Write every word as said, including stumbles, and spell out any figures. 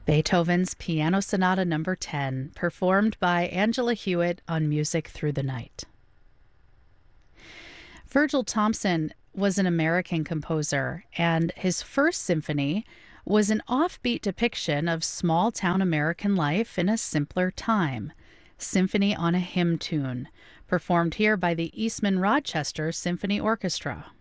Beethoven's Piano Sonata Number ten, performed by Angela Hewitt on Music Through the Night. Virgil Thomson was an American composer, and his first symphony was an offbeat depiction of small-town American life in a simpler time, Symphony on a Hymn Tune, performed here by the Eastman Rochester Symphony Orchestra.